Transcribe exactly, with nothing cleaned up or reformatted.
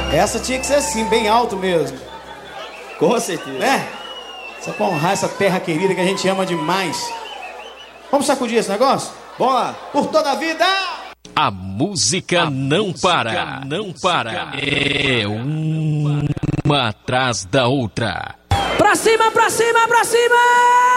Essa tinha que ser assim, bem alto mesmo. Com certeza. Né? Só pra honrar essa terra querida que a gente ama demais. Vamos sacudir esse negócio? Vamos lá. Por toda a vida! A música a não música para, não música para. É uma atrás da outra. Pra cima, pra cima, pra cima!